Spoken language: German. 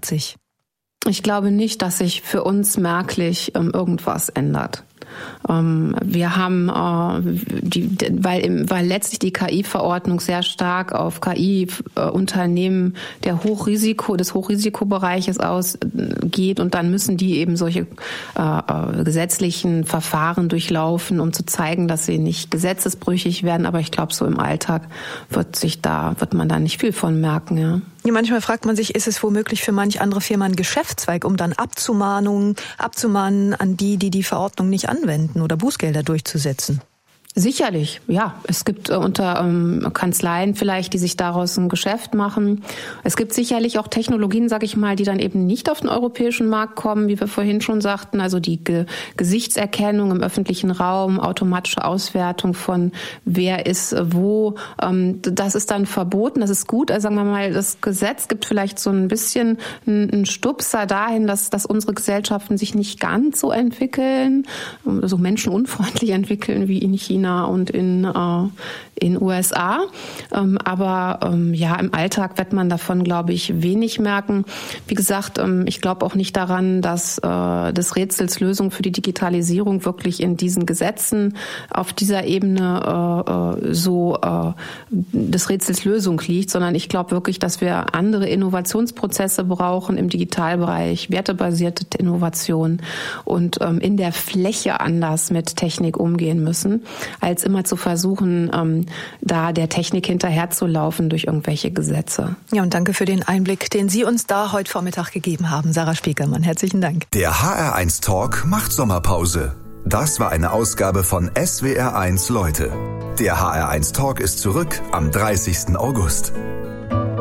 sich? Ich glaube nicht, dass sich für uns merklich irgendwas ändert. Wir haben, weil letztlich die KI-Verordnung sehr stark auf KI-Unternehmen des Hochrisikobereiches ausgeht und dann müssen die eben solche gesetzlichen Verfahren durchlaufen, um zu zeigen, dass sie nicht gesetzesbrüchig werden. Aber ich glaube, so im Alltag wird man da nicht viel von merken, ja. Ja, manchmal fragt man sich, ist es womöglich für manch andere Firma ein Geschäftszweig, um dann abzumahnen an die Verordnung nicht anwenden oder Bußgelder durchzusetzen? Sicherlich, ja. Es gibt unter Kanzleien vielleicht, die sich daraus ein Geschäft machen. Es gibt sicherlich auch Technologien, sage ich mal, die dann eben nicht auf den europäischen Markt kommen, wie wir vorhin schon sagten. Also die Gesichtserkennung im öffentlichen Raum, automatische Auswertung von wer ist wo. Das ist dann verboten. Das ist gut. Also sagen wir mal, das Gesetz gibt vielleicht so ein bisschen einen Stupser dahin, dass unsere Gesellschaften sich nicht ganz so entwickeln, so menschenunfreundlich entwickeln wie in China und in USA. Aber im Alltag wird man davon, glaube ich, wenig merken. Wie gesagt, ich glaube auch nicht daran, dass des Rätsels Lösung für die Digitalisierung wirklich in diesen Gesetzen auf dieser Ebene des Rätsels Lösung liegt, sondern ich glaube wirklich, dass wir andere Innovationsprozesse brauchen im Digitalbereich, wertebasierte Innovation und in der Fläche anders mit Technik umgehen müssen, als immer zu versuchen, da der Technik hinterherzulaufen durch irgendwelche Gesetze. Ja, und danke für den Einblick, den Sie uns da heute Vormittag gegeben haben, Sarah Spiekermann. Herzlichen Dank. Der HR1 Talk macht Sommerpause. Das war eine Ausgabe von SWR1 Leute. Der HR1 Talk ist zurück am 30. August.